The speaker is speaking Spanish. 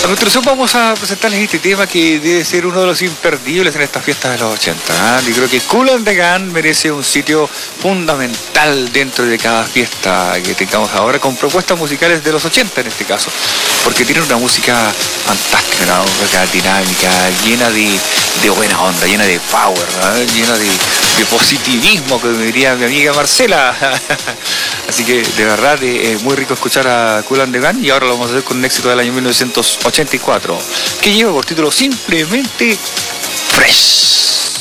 A continuación vamos a presentarles este tema que debe ser uno de los imperdibles en estas fiestas de los 80. Yo creo que Kool and the Gang merece un sitio fundamental dentro de cada fiesta que tengamos ahora, con propuestas musicales de los 80 en este caso, porque tienen una música fantástica, una música dinámica, llena de buena onda, llena de power, ¿no? Llena de positivismo, que me diría mi amiga Marcela. Así que de verdad es muy rico escuchar a Kool and the Gang, y ahora lo vamos a hacer con un éxito del año 1984 que lleva por título simplemente Fresh.